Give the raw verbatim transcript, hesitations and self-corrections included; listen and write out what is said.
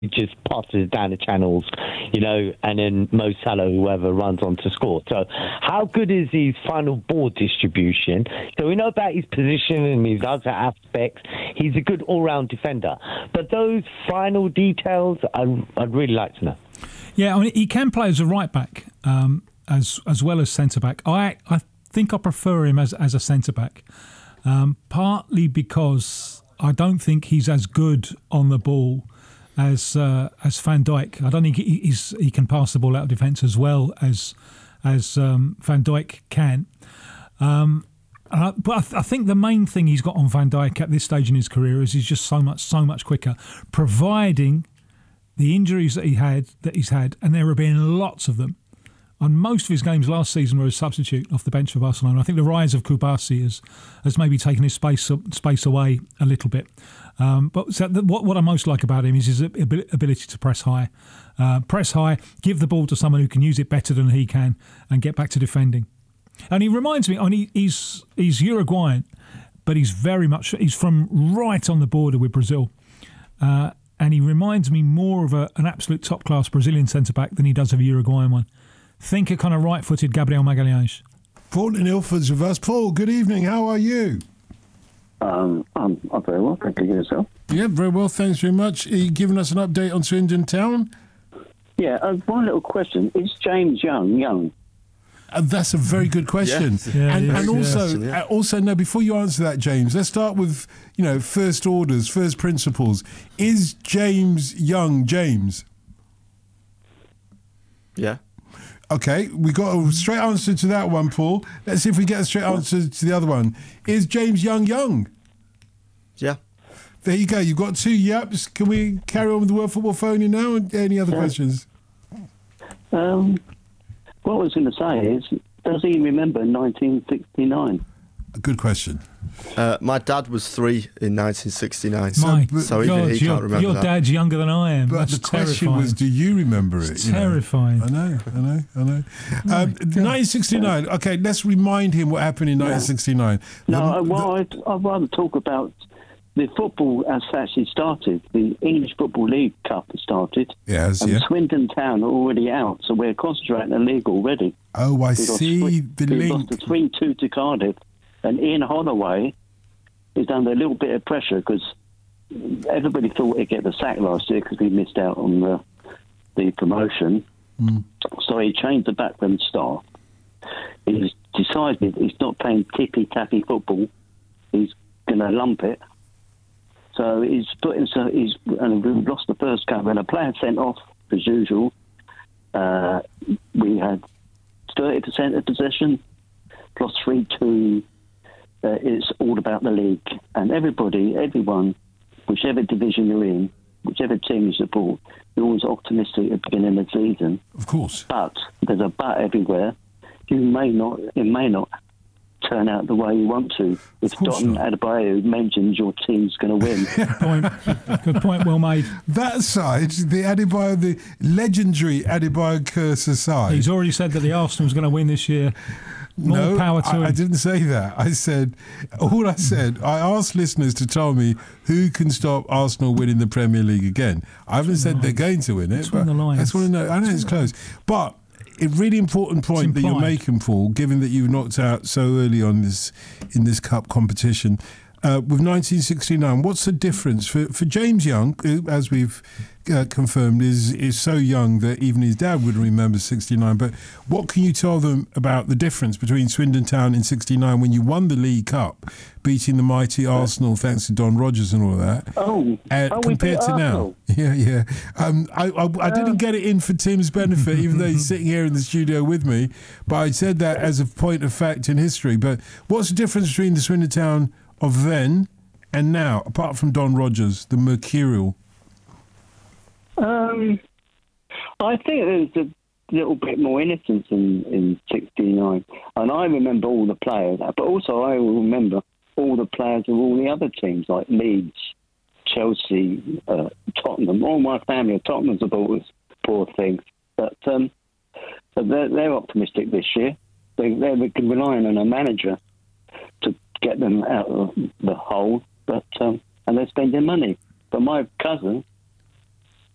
just passes down the channels, you know, and then Mo Salah, whoever, runs on to score. So how good is his final ball distribution? So we know about his position and his other aspects. He's a good all-round defender. But those final details, I, I'd really like to know. Yeah, I mean, he can play as a right-back um, as as well as centre-back. I I think I prefer him as, as a centre-back, um, partly because I don't think he's as good on the ball as uh, as Van Dijk. I don't think he, he's, he can pass the ball out of defence as well as as um, Van Dijk can. Um, I, but I, th- I think the main thing he's got on Van Dijk at this stage in his career is he's just so much so much quicker, providing the injuries that he had that he's had, and there have been lots of them. On most of his games last season were a substitute off the bench for Barcelona. I think the rise of Kubasi has, has maybe taken his space space away a little bit. Um, but so the, what, what I most like about him is his ability to press high. Uh, press high, give the ball to someone who can use it better than he can, and get back to defending. And he reminds me, I mean, he's, he's Uruguayan, but he's very much, he's from right on the border with Brazil. Uh, and he reminds me more of a, an absolute top-class Brazilian centre-back than he does of a Uruguayan one. Think a kind of right-footed Gabriel Magalhães. Paul in Ilford's with us. Paul, good evening. How are you? Um, I'm, I'm very well. Thank you. Yourself? Yeah, very well. Thanks very much. Are you giving us an update on Swindon Town? Yeah. Uh, one little question: is James Young young? Uh, that's a very good question. Yes. Yeah, and yes, and also, yes. uh, also, no. Before you answer that, James, let's start with you know first orders, first principles. Is James Young James? Yeah. Okay, we got a straight answer to that one, Paul. Let's see if we get a straight answer to the other one. Is James Young young? Yeah. There you go. You've got two yaps. Can we carry on with the World Football Phone in now? Any other Yeah. questions? Um, what I was going to say is, does he remember nineteen sixty-nine? A good question. Uh, my dad was three in nineteen sixty-nine, My so, so God, even he your, can't remember your that. dad's younger than I am. But That's the question terrifying. was, do you remember it? It's you know? terrifying. I know, I know, I know. Oh um, nineteen sixty-nine. Okay, let's remind him what happened in nineteen sixty-nine. No, The- I, well, I'd, I'd rather talk about the football as actually started. The English Football League Cup has started. Yes, and yeah. Swindon Town are already out, so we're concentrating on the league already. Oh, I We lost see three- the we link. lost a three two to Cardiff, and Ian Holloway is under a little bit of pressure because everybody thought he'd get the sack last year because we missed out on the, the promotion. Mm. So he changed the backroom staff. He's decided he's not playing tippy-tappy football. He's going to lump it. So he's put himself. He's and we've lost the first game. And a player sent off as usual. Uh, we had thirty percent of possession, lost three two. Uh, it's all about the league, and everybody, everyone, whichever division you're in, whichever team you support, you're always optimistic at the beginning of the season. Of course. But there's a but everywhere. You may not. It may not turn out the way you want to. If Don Adebayo mentions your team's going to win. Good point. Good point. Well made. That aside, the Adebayo, the legendary Adebayo curse aside. He's already said that the Arsenal's going to win this year. More no, power to I, him. I didn't say that. I said, all I said, I asked listeners to tell me who can stop Arsenal winning the Premier League again. I haven't said the they're going to win it. Between the lines. I just want to know. I know it's close. But a really important point that you're implied. making, Paul, given that you knocked out so early on this in this cup competition, uh, with nineteen sixty-nine, what's the difference for for James Young, who, as we've uh, confirmed, is is so young that even his dad would remember sixty-nine? But what can you tell them about the difference between Swindon Town in sixty-nine when you won the League Cup, beating the mighty Arsenal thanks to Don Rodgers and all that, Oh, uh, oh we compared beat to Arsenal. now? Yeah, yeah. Um, I, I, I didn't get it in for Tim's benefit, even though he's sitting here in the studio with me. But I said that as a point of fact in history. But what's the difference between the Swindon Town of then and now, apart from Don Rodgers, the Mercurial? Um, I think there's a little bit more innocence in, in sixty-nine. And I remember all the players, but also I will remember all the players of all the other teams, like Leeds, Chelsea, uh, Tottenham. All my family are Tottenham supporters, poor things. But, um, but they're, they're optimistic this year. They, they're relying on a manager to get them out of the hole, but um, and they're spending money. But my cousin,